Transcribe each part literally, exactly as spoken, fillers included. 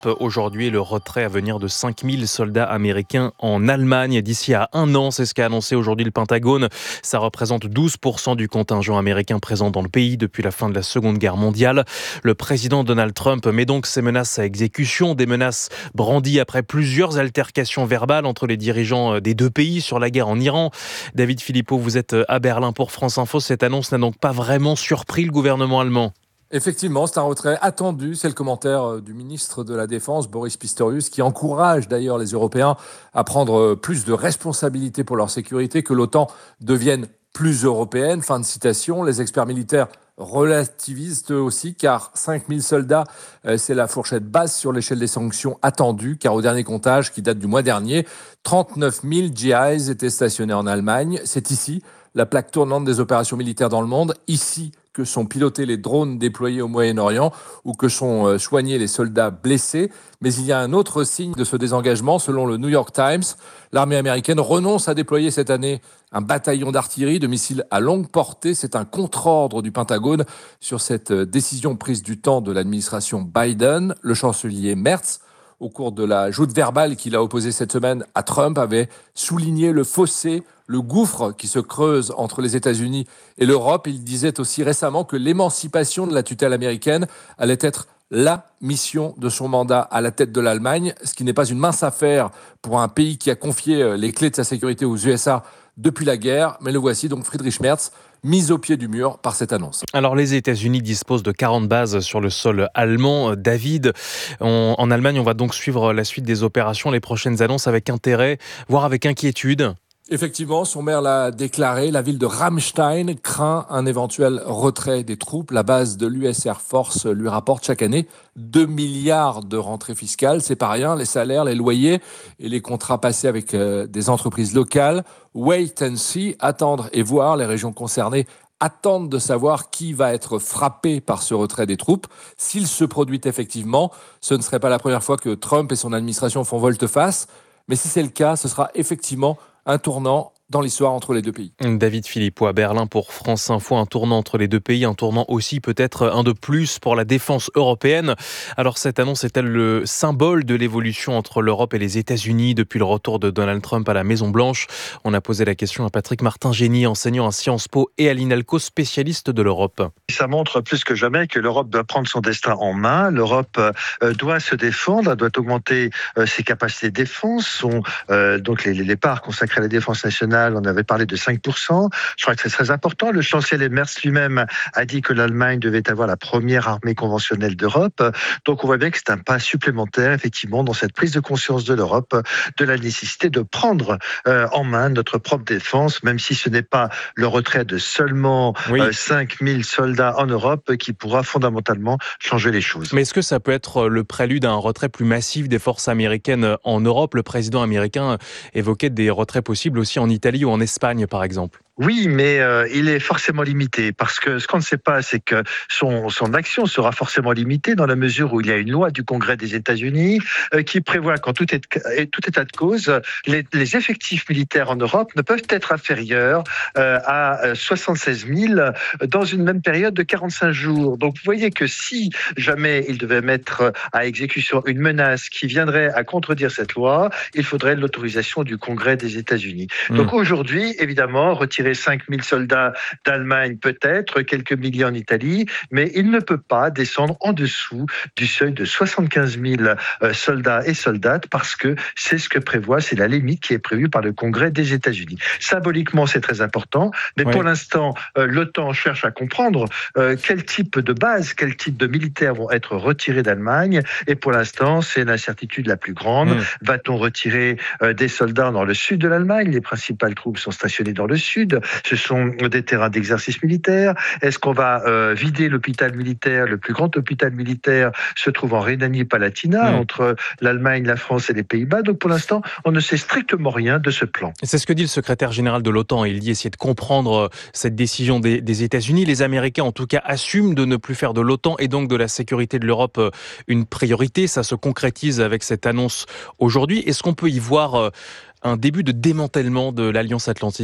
Aujourd'hui, le retrait à venir de cinq mille soldats américains en Allemagne d'ici à un an. C'est ce qu'a annoncé aujourd'hui le Pentagone. Ça représente douze pour cent du contingent américain présent dans le pays depuis la fin de la Seconde Guerre mondiale. Le président Donald Trump met donc ses menaces à exécution, des menaces brandies après plusieurs altercations verbales entre les dirigeants des deux pays sur la guerre en Iran. David Philippot, vous êtes à Berlin pour France Info. Cette annonce n'a donc pas vraiment surpris le gouvernement allemand. Effectivement, c'est un retrait attendu. C'est le commentaire du ministre de la Défense, Boris Pistorius, qui encourage d'ailleurs les Européens à prendre plus de responsabilités pour leur sécurité, que l'OTAN devienne plus européenne. Fin de citation. Les experts militaires relativisent eux aussi, car cinq mille soldats, c'est la fourchette basse sur l'échelle des sanctions attendues, car au dernier comptage, qui date du mois dernier, trente-neuf mille G Is étaient stationnés en Allemagne. C'est ici la plaque tournante des opérations militaires dans le monde. Ici que sont pilotés les drones déployés au Moyen-Orient ou que sont soignés les soldats blessés. Mais il y a un autre signe de ce désengagement. Selon le New York Times, l'armée américaine renonce à déployer cette année un bataillon d'artillerie de missiles à longue portée. C'est un contre-ordre du Pentagone sur cette décision prise du temps de l'administration Biden. Le chancelier Merz, au cours de la joute verbale qu'il a opposée cette semaine à Trump, avait souligné le fossé, le gouffre qui se creuse entre les États-Unis et l'Europe. Il disait aussi récemment que l'émancipation de la tutelle américaine allait être la mission de son mandat à la tête de l'Allemagne, ce qui n'est pas une mince affaire pour un pays qui a confié les clés de sa sécurité aux U S A depuis la guerre. Mais le voici donc, Friedrich Merz, mis au pied du mur par cette annonce. Alors les États-Unis disposent de quarante bases sur le sol allemand. David, on, en Allemagne, on va donc suivre la suite des opérations, les prochaines annonces avec intérêt, voire avec inquiétude. Effectivement, son maire l'a déclaré, la ville de Ramstein craint un éventuel retrait des troupes. La base de l'U S Air Force lui rapporte chaque année deux milliards de rentrées fiscales. C'est pas rien, les salaires, les loyers et les contrats passés avec euh, des entreprises locales. Wait and see, attendre et voir. Les régions concernées attendent de savoir qui va être frappé par ce retrait des troupes. S'il se produit effectivement, ce ne serait pas la première fois que Trump et son administration font volte-face. Mais si c'est le cas, ce sera effectivement un tournant dans l'histoire entre les deux pays. David Philippot à Berlin pour France Info, un tournant entre les deux pays, un tournant aussi peut-être un de plus pour la défense européenne. Alors cette annonce est-elle le symbole de l'évolution entre l'Europe et les États-Unis depuis le retour de Donald Trump à la Maison-Blanche? On a posé la question à Patrick Martin-Génie, enseignant à Sciences Po et à l'INALCO, spécialiste de l'Europe. Ça montre plus que jamais que l'Europe doit prendre son destin en main. L'Europe doit se défendre, doit augmenter ses capacités de défense, son, euh, donc les, les parts consacrées à la défense nationale. On avait parlé de cinq pour cent. Je crois que c'est très important. Le chancelier Merz lui-même a dit que l'Allemagne devait avoir la première armée conventionnelle d'Europe. Donc on voit bien que c'est un pas supplémentaire, effectivement, dans cette prise de conscience de l'Europe, de la nécessité de prendre euh, en main notre propre défense, même si ce n'est pas le retrait de seulement oui. euh, cinq mille soldats en Europe qui pourra fondamentalement changer les choses. Mais est-ce que ça peut être le prélude à un retrait plus massif des forces américaines en Europe? Le président américain évoquait des retraits possibles aussi en Italie ou en Espagne, par exemple. Oui, mais euh, il est forcément limité, parce que ce qu'on ne sait pas, c'est que son, son action sera forcément limitée dans la mesure où il y a une loi du Congrès des États-Unis euh, qui prévoit qu'en tout, est, tout état de cause, les, les effectifs militaires en Europe ne peuvent être inférieurs euh, à soixante-seize mille dans une même période de quarante-cinq jours. Donc vous voyez que si jamais il devait mettre à exécution une menace qui viendrait à contredire cette loi, il faudrait l'autorisation du Congrès des États-Unis. Mmh. Donc aujourd'hui, évidemment, retirer cinq mille soldats d'Allemagne peut-être, quelques milliers en Italie, mais il ne peut pas descendre en dessous du seuil de soixante-quinze mille soldats et soldates parce que c'est ce que prévoit, c'est la limite qui est prévue par le Congrès des États-Unis. Symboliquement, c'est très important, mais oui. Pour l'instant, euh, l'OTAN cherche à comprendre euh, quel type de base, quel type de militaires vont être retirés d'Allemagne, et pour l'instant, c'est l'incertitude la plus grande. Mmh. Va-t-on retirer euh, des soldats dans le sud de l'Allemagne? Les principales troupes sont stationnées dans le sud. Ce sont des terrains d'exercice militaire. Est-ce qu'on va euh, vider l'hôpital militaire? Le plus grand hôpital militaire se trouve en Rhénanie-Palatinat, mmh. entre l'Allemagne, la France et les Pays-Bas. Donc pour l'instant, on ne sait strictement rien de ce plan. C'est ce que dit le secrétaire général de l'OTAN. Il dit essayer de comprendre cette décision des, des États-Unis. Les Américains, en tout cas, assument de ne plus faire de l'OTAN et donc de la sécurité de l'Europe une priorité. Ça se concrétise avec cette annonce aujourd'hui. Est-ce qu'on peut y voir un début de démantèlement de l'Alliance Atlantique ?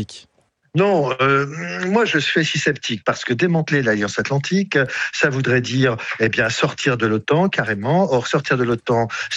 Non, euh, moi je suis si sceptique parce que démanteler l'Alliance Atlantique, ça voudrait dire eh bien sortir de l'OTAN carrément. Or sortir de l'OTAN,